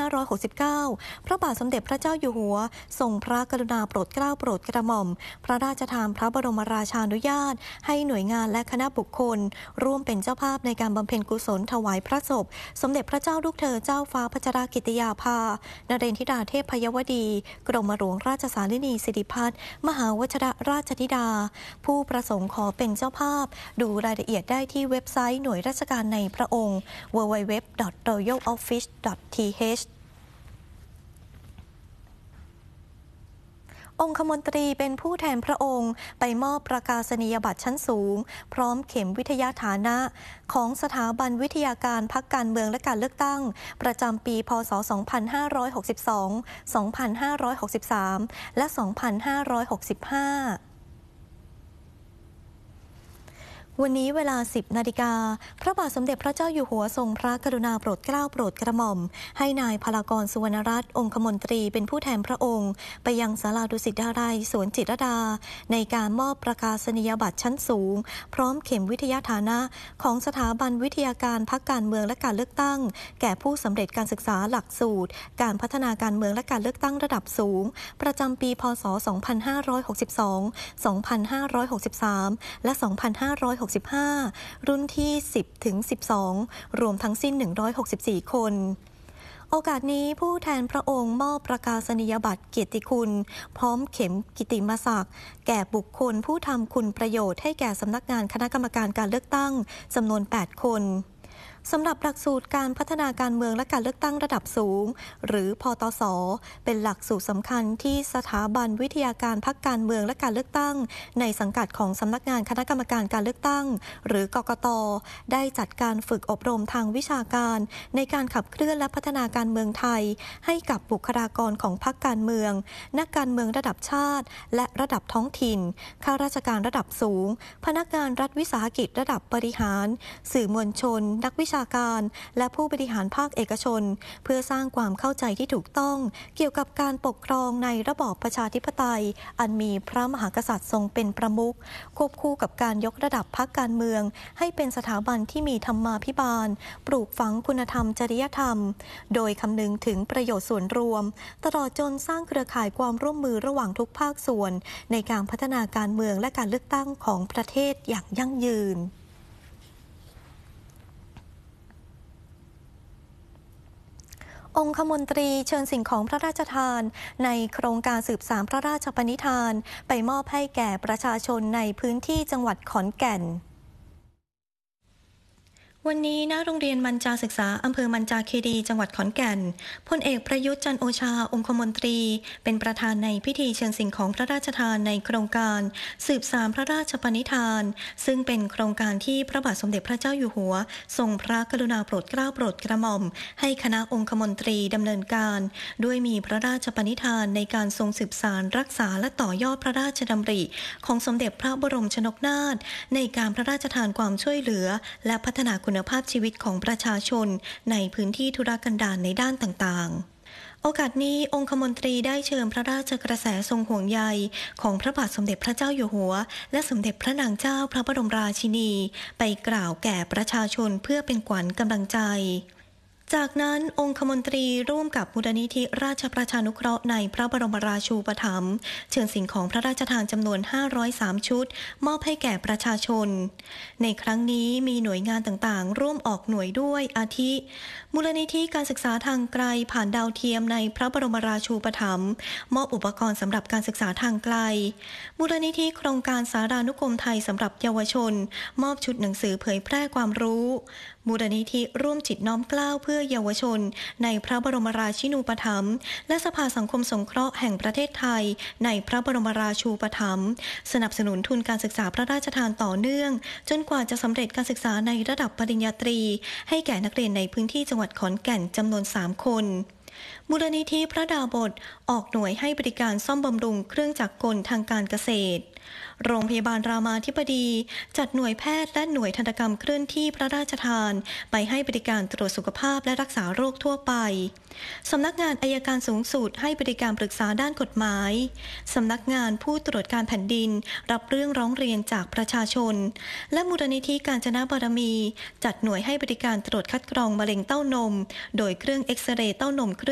2569 พระบาทสมเด็จพระเจ้าอยู่หัวทรงพระกรุณาโปรดเกล้าโปรดกระหม่อมพระราชทานพระบรมราชานุญาตให้หน่วยงานและคณะบุคคลร่วมเป็นเจ้าภาพในการบำเพ็ญกุศลถวายพระศพสมเด็จพระเจ้าลูกเธอเจ้าฟ้าพัชรกิติยาภานเรนธิดาเทพพยวดีกรมหลวงราชสารินีสิริพัฒน์มหาวชิรราชธิดาผู้ประสงค์ขอเป็นเจ้าภาพดูรายละเอียดได้ที่เว็บไซต์หน่วยราชการในพระองค์ www.royaloffice.th องคมนตรีเป็นผู้แทนพระองค์ไปมอบประกาศนียบัตรชั้นสูงพร้อมเข็มวิทยาฐานะของสถาบันวิทยาการพรรคการเมืองและการเลือกตั้งประจำปีพ.ศ. 2562 2563 และ 2565วันนี้เวลา 10 นาฬิกาพระบาทสมเด็จพระเจ้าอยู่หัวทรงพระกรุณาโปรดเกล้าโปรดกระหม่อมให้นายพลากรสุวรรณรัตน์องคมนตรีเป็นผู้แทนพระองค์ไปยังศาลาดุสิตดารายสวนจิตรลดาในการมอบประกาศนียบัตรชั้นสูงพร้อมเข็มวิทยาฐานะของสถาบันวิทยาการพรรคการเมืองและการเลือกตั้งแก่ผู้สำเร็จการศึกษาหลักสูตรการพัฒนาการเมืองและการเลือกตั้งระดับสูงประจำปีพ.ศ. 2562 2563 และ 2565 รุ่นที่ 10 ถึง 12 รวมทั้งสิ้น 164 คน โอกาสนี้ผู้แทนพระองค์มอบประกาศนียบัตรเกียรติคุณพร้อมเข็มกิตติมศักดิ์แก่บุคคลผู้ทำคุณประโยชน์ให้แก่สำนักงานคณะกรรมการการเลือกตั้งจำนวน 8 คนสำหรับหลักสูตรการพัฒนาการเมืองและการเลือกตั้งระดับสูงหรือพตส.เป็นหลักสูตรสำคัญที่สถาบันวิทยาการพรรคการเมืองและการเลือกตั้งในสังกัดของสำนักงานคณะกรรมการการเลือกตั้งหรือกกต.ได้จัดการฝึกอบรมทางวิชาการในการขับเคลื่อนและพัฒนาการเมืองไทยให้กับบุคลากรของพรรคการเมืองนักการเมืองระดับชาติและระดับท้องถิ่นข้าราชการระดับสูงพนักงานรัฐวิสาหกิจระดับบริหารสื่อมวลชนนักวิชาการและผู้บริหารภาคเอกชนเพื่อสร้างความเข้าใจที่ถูกต้องเกี่ยวกับการปกครองในระบอบประชาธิปไตยอันมีพระมหากษัตริย์ทรงเป็นประมุขควบคู่กับการยกระดับพรรคการเมืองให้เป็นสถาบันที่มีธรรมาภิบาลปลูกฝังคุณธรรมจริยธรรมโดยคำนึงถึงประโยชน์ส่วนรวมตลอดจนสร้างเครือข่ายความร่วมมือระหว่างทุกภาคส่วนในการพัฒนาการเมืองและการเลือกตั้งของประเทศอย่างยั่งยืนองคมนตรีเชิญสิ่งของพระราชทานในโครงการสืบสานพระราชปณิธานไปมอบให้แก่ประชาชนในพื้นที่จังหวัดขอนแก่นวันนี้ณโรงเรียนมัญจาศึกษาอำเภอมัญจาคีรีจังหวัดขอนแก่นพลเอกประยุทธ์จันทร์โอชาองคมนตรีเป็นประธานในพิธีเชิญสิ่งของพระราชทานในโครงการสืบสานพระราชปณิธานซึ่งเป็นโครงการที่พระบาทสมเด็จพระเจ้าอยู่หัวทรงพระกรุณาโปรดเกล้าโปรดกระหม่อมให้คณะองคมนตรีดำเนินการด้วยมีพระราชปณิธานในการทรงสืบสานรักษาและต่อยอดพระราชดำริของสมเด็จพระบรมชนกนาถในการพระราชทานความช่วยเหลือและพัฒนาคุณภาพชีวิตของประชาชนในพื้นที่ทุรกันดารในด้านต่างๆโอกาสนี้องคมนตรีได้เชิญพระราชกระแสทรงห่วงใยของพระบาทสมเด็จพระเจ้าอยู่หัวและสมเด็จพระนางเจ้าพระบรมราชินีไปกล่าวแก่ประชาชนเพื่อเป็นขวัญกำลังใจจากนั้นองคมนตรีร่วมกับมูลนิธิราชประชานุเคราะห์ในพระบรมราชูปถัมภ์เชิญสิ่งของพระราชทานจำนวน503ชุดมอบให้แก่ประชาชนในครั้งนี้มีหน่วยงานต่างๆร่วมออกหน่วยด้วยอาทิมูลนิธิการศึกษาทางไกลผ่านดาวเทียมในพระบรมราชูปถัมภ์มอบอุปกรณ์สำหรับการศึกษาทางไกลมูลนิธิโครงการสารานุกรมไทยสำหรับเยาวชนมอบชุดหนังสือเผยแพร่ความรู้มูลนิธิร่วมจิตน้อมเกล้าเพื่อเยาวชนในพระบรมราชินูปถัมภ์และสภาสังคมสงเคราะห์แห่งประเทศไทยในพระบรมราชูปถัมภ์สนับสนุนทุนการศึกษาพระราชทานต่อเนื่องจนกว่าจะสำเร็จการศึกษาในระดับปริญญาตรีให้แก่นักเรียนในพื้นที่จังหวัดขอนแก่นจำนวน3 คนมูลนิธิพระดาบสออกหน่วยให้บริการซ่อมบำรุงเครื่องจักรกลทางการเกษตรโรงพยาบาลรามาธิบดีจัดหน่วยแพทย์และหน่วยทันตกรรมเคลื่อนที่พระราชทานไปให้บริการตรวจสุขภาพและรักษาโรคทั่วไปสำนักงานอัยการสูงสุดให้บริการปรึกษาด้านกฎหมายสำนักงานผู้ตรวจการแผ่นดินรับเรื่องร้องเรียนจากประชาชนและมูลนิธิกาญจนบารมีจัดหน่วยให้บริการตรวจคัดกรองมะเร็งเต้านมโดยเครื่องเอ็กซเรย์เต้านม